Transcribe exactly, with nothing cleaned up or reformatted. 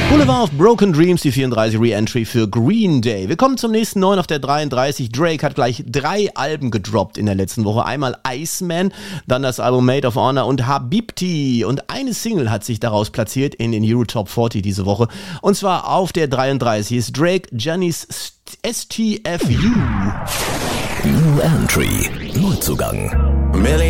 Boulevard of Broken Dreams, die vierunddreißig Re-Entry für Green Day. Wir kommen zum nächsten neun auf der dreiunddreißig. Drake hat gleich drei Alben gedroppt in der letzten Woche. Einmal Iceman, dann das Album Made of Honor und Habibti. Und eine Single hat sich daraus platziert in den Euro Top vierzig diese Woche. Und zwar auf der dreiunddreißig ist Drake Giannis S T F U. New Entry, Neuzugang.